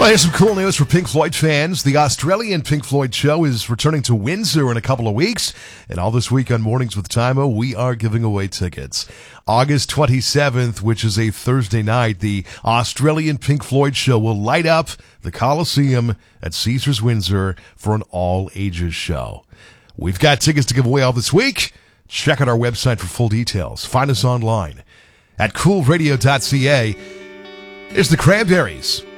Well, here's some cool news for Pink Floyd fans. The Australian Pink Floyd show is returning to Windsor in a couple of weeks. And all this week on Mornings with Timo, we are giving away tickets. August 27th, which is a Thursday night, the Australian Pink Floyd show will light up the Coliseum at Caesars Windsor for an all-ages show. We've got tickets to give away all this week. Check out our website for full details. Find us online at coolradio.ca. Here's the Cranberries